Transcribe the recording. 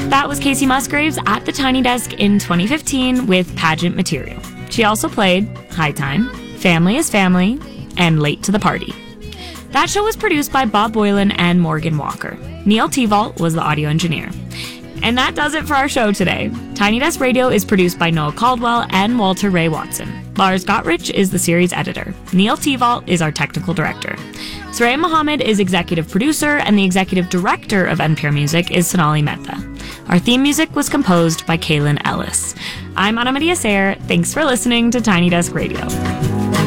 That was Casey Musgraves at the Tiny Desk in 2015 with Pageant Material. She also played High Time, Family is Family, and Late to the Party. That show was produced by Bob Boylan and Morgan Walker. Neil Tevault was the audio engineer. And that does it for our show today. Tiny Desk Radio is produced by Noah Caldwell and Walter Ray Watson. Lars Gottrich is the series editor. Neil Tevault is our technical director. Saraya Mohammed is executive producer, and the executive director of NPR Music is Sonali Mehta. Our theme music was composed by Kaylin Ellis. I'm Ana Maria Sayre. Thanks for listening to Tiny Desk Radio.